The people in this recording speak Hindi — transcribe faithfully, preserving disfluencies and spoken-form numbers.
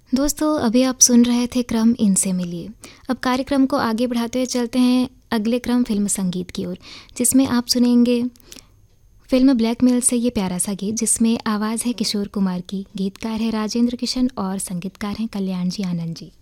दोस्तों अभी आप सुन रहे थे क्रम इनसे मिलिए। अब कार्यक्रम को आगे बढ़ाते हुए चलते हैं अगले क्रम फिल्म संगीत की ओर, जिसमें आप सुनेंगे फिल्म ब्लैकमेल से ये प्यारा सा गीत, जिसमें आवाज़ है किशोर कुमार की, गीतकार है राजेंद्र किशन और संगीतकार हैं कल्याण जी आनंद जी।